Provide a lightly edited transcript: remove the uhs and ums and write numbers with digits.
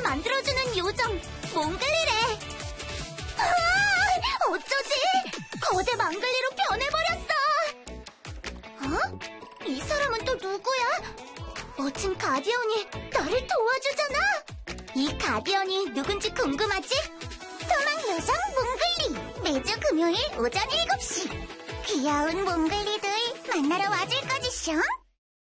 만들어주는 요정 몽글리래. 어쩌지? 거대 망글리로 변해버렸어. 이 사람은 또 누구야? 멋진 가디언이 나를 도와주잖아. 이 가디언이 누군지 궁금하지? 소망 요정 몽글리, 매주 금요일 오전 7시 귀여운 몽글리들 만나러 와줄 거지, 숑?